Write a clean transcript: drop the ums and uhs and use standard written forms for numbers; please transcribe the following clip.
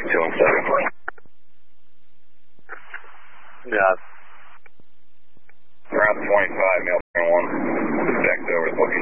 Yeah. Around 25, Mail 1. Back over, looking